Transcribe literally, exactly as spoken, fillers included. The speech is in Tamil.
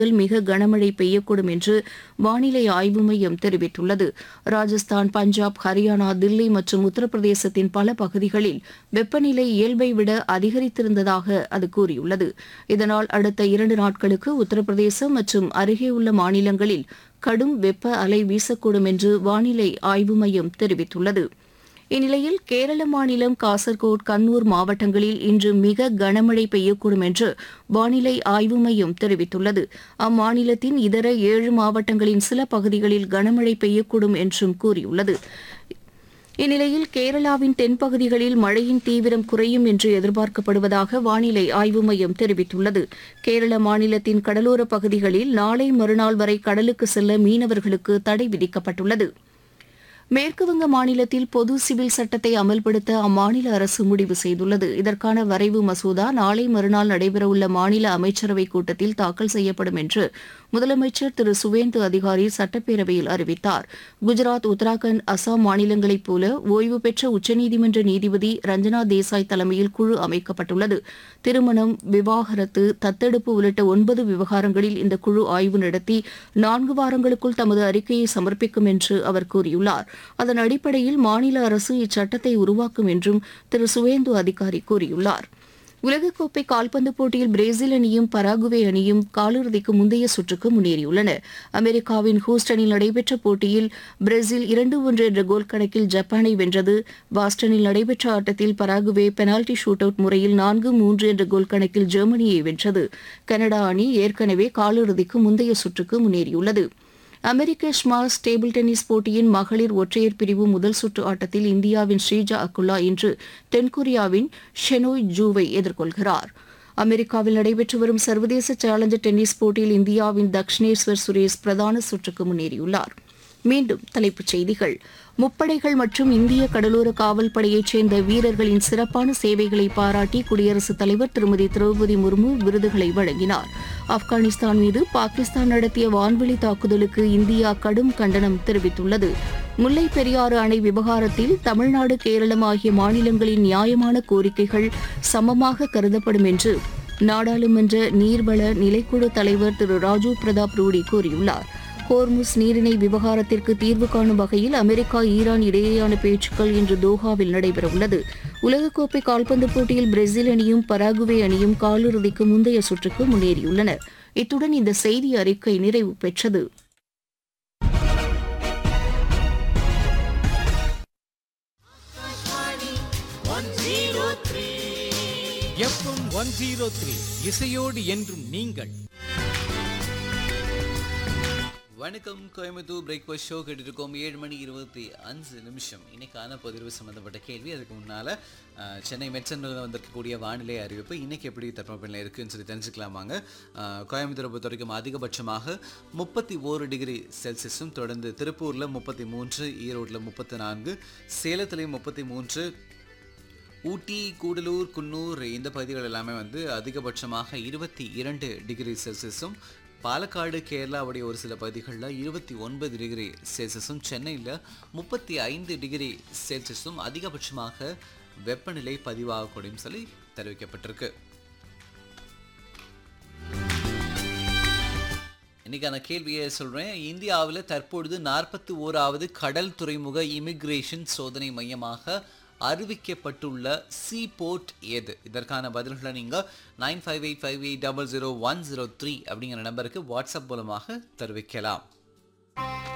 மிக கனமழை பெய்யக்கூடும் என்று வானிலை ஆய்வு மையம் தெரிவித்துள்ளது. ராஜஸ்தான், பஞ்சாப், ஹரியானா, தில்லி மற்றும் உத்தரப்பிரதேசத்தின் பல பகுதிகளில் வெப்பநிலை இயல்பை விட அதிகரித்திருந்ததாக அது கூறியுள்ளது. இதனால் அடுத்த இரண்டு நாட்களுக்கு உத்தரப்பிரதேசம் மற்றும் அருகே உள்ள மாநிலங்களில் கடும் வெப்ப அலை வீசக்கூடும் என்று வானிலை ஆய்வு மையம் தெரிவித்துள்ளது. இந்நிலையில் கேரள மாநிலம் காசர்கோட், கண்ணூர் மாவட்டங்களில் இன்று மிக கனமழை பெய்யக்கூடும் என்று வானிலை ஆய்வு மையம் தெரிவித்துள்ளது. அம்மாநிலத்தின் இதர ஏழு மாவட்டங்களின் சில பகுதிகளில் கனமழை பெய்யக்கூடும் என்றும் கூறியுள்ளது. இந்நிலையில் கேரளாவின் தென்பகுதிகளில் மழையின் தீவிரம் குறையும் என்று எதிர்பார்க்கப்படுவதாக வானிலை ஆய்வு மையம் தெரிவித்துள்ளது. கேரள மாநிலத்தின் கடலோரப் பகுதிகளில் நாளை மறுநாள் வரை கடலுக்கு செல்ல மீனவர்களுக்கு தடை விதிக்கப்பட்டுள்ளது. மேற்குவங்க மாநிலத்தில் பொது சிவில் சட்டத்தை அமல்படுத்த அம்மாநில அரசு முடிவு செய்துள்ளது. இதற்கான வரைவு மசோதா நாளை மறுநாள் நடைபெறவுள்ள மாநில அமைச்சரவைக் கூட்டத்தில் தாக்கல் செய்யப்படும் என்று முதலமைச்சர் திரு சுவேந்து அதிகாரி சட்டப்பேரவையில் அறிவித்தார். குஜராத், உத்தராகண்ட், அசாம் மாநிலங்களைப் போல ஓய்வு பெற்ற உச்சநீதிமன்ற நீதிபதி ரஞ்சனா தேசாய் தலைமையில் குழு அமைக்கப்பட்டுள்ளது. திருமணம், விவாகரத்து, தத்தெடுப்பு உள்ளிட்ட ஒன்பது விவகாரங்களில் இந்த குழு ஆய்வு நடத்தி நான்கு வாரங்களுக்குள் தமது அறிக்கையை சமர்ப்பிக்கும் என்று அவர் கூறியுள்ளார். அதன் அடிப்படையில் மாநில அரசு இச்சட்டத்தை உருவாக்கும் என்றும் திரு சுவேந்து அதிகாரி கூறியுள்ளார். உலகக்கோப்பை கால்பந்து போட்டியில் பிரேசில் அணியும் பராகுவே அணியும் காலிறுதிக்கு முந்தைய சுற்றுக்கு முன்னேறியுள்ளன. அமெரிக்காவின் ஹூஸ்டனில் நடைபெற்ற போட்டியில் பிரேசில் இரண்டு ஒன்று என்ற கோல் கணக்கில் ஜப்பானை வென்றது. பாஸ்டனில் நடைபெற்ற ஆட்டத்தில் பராகுவே பெனால்டி ஷூட் அவுட் முறையில் நான்கு மூன்று என்ற கோல் கணக்கில் ஜெர்மனியை வென்றது. கனடா அணி ஏற்கனவே காலிறுதிக்கு முந்தைய சுற்றுக்கு முன்னேறியுள்ளது. அமெரிக்க ஸ்மாஷ் டேபிள் டென்னிஸ் போட்டியின் மகளிர் ஒற்றையர் பிரிவு முதல் சுற்று ஆட்டத்தில் இந்தியாவின் ஸ்ரீஜா அக்குலா இன்று தென்கொரியாவின் ஷெனோய் ஜூவை எதிர்கொள்கிறார். அமெரிக்காவில் நடைபெற்று வரும் சர்வதேச சேலஞ்சர் டென்னிஸ் போட்டியில் இந்தியாவின் தக்ஷினேஸ்வர் சுரேஷ் பிரதான சுற்றுக்கு முன்னேறியுள்ளார். மீண்டும் தலைப்புச் செய்திகள். முப்படைகள் மற்றும் இந்திய கடலோர காவல் படையைச் சேர்ந்த வீரர்களின் சிறப்பான சேவைகளை பாராட்டி குடியரசுத் தலைவர் திருமதி திரௌபதி முர்மு விருதுகளை வழங்கினார். ஆப்கானிஸ்தான் மீது பாகிஸ்தான் நடத்திய வான்வெளி தாக்குதலுக்கு இந்தியா கடும் கண்டனம் தெரிவித்துள்ளது. முல்லை பெரியாறு அணை விவகாரத்தில் தமிழ்நாடு, கேரளம் ஆகிய மாநிலங்களின் நியாயமான கோரிக்கைகள் சமமாக கருதப்படும் என்று நாடாளுமன்ற நீர்வள நிலைக்குழு தலைவர் திரு ராஜீவ் பிரதாப் ரூடி கூறியுள்ளார். ஹோர்முஸ் நீரிணை விவகாரத்திற்கு தீர்வு காணும் வகையில் அமெரிக்கா, ஈரான் இடையேயான பேச்சுக்கள் இன்று தோஹாவில் நடைபெறவுள்ளது. உலகக்கோப்பை கால்பந்து போட்டியில் பிரேசில் அணியும் பராகுவே அணியும் காலிறுதிக்கு முந்தைய சுற்றுக்கு முன்னேறியுள்ளன. இத்துடன் இந்த செய்தி அறிக்கை நிறைவு பெற்றது. எஃப்எம் ஒன் ஜீரோ த்ரீ இசையோடு என்றும் நீங்கள். வணக்கம் கோயம்புத்தூர் பிரேக்ஃபாஸ்ட் ஷோ கேட்டுருக்கோம். ஏழு மணி இருபத்தி அஞ்சு நிமிஷம் இன்னைக்கான பதிவு சம்மந்தப்பட்ட கேள்வி. அதுக்கு முன்னால் சென்னை மெட்சென்டரில் வந்திருக்கக்கூடிய வானிலை அறிவிப்பு இன்றைக்கி எப்படி தட்பவெப்பநிலை இருக்குதுன்னு சொல்லி தெரிஞ்சுக்கலாமாங்க. கோயம்புத்தூரை பொறுத்த வரைக்கும் அதிகபட்சமாக முப்பத்தி ஓரு டிகிரி செல்சியஸும், தொடர்ந்து திருப்பூரில் முப்பத்தி மூன்று, ஈரோட்டில் முப்பத்தி நான்கு, சேலத்துலேயும் முப்பத்தி மூன்று, ஊட்டி, கூடலூர், குன்னூர் இந்த பகுதிகள் எல்லாமே வந்து அதிகபட்சமாக இருபத்தி இரண்டு டிகிரி செல்சியஸும், பாலக்காடு, கேரளாவுடைய ஒரு சில பகுதிகளில் இருபத்தி ஒன்பது டிகிரி செல்சியஸும், சென்னையில் முப்பத்தி ஐந்து டிகிரி செல்சியஸும் அதிகபட்சமாக வெப்பநிலை பதிவாகக்கூடும் சொல்லி தெரிவிக்கப்பட்டிருக்கு. இன்னைக்கான கேள்வியை சொல்கிறேன். இந்தியாவில் தற்பொழுது நாற்பத்தி ஓராவது கடல் துறைமுக இமிகிரேஷன் சோதனை மையமாக அறிவிக்கப்பட்டுள்ள சி போர்ட் எது? இதற்கான பதில்களை நீங்கள் nine five eight five eight double zero one zero three அப்படிங்கிற நம்பருக்கு வாட்ஸ்அப் மூலமாக தெரிவிக்கலாம்.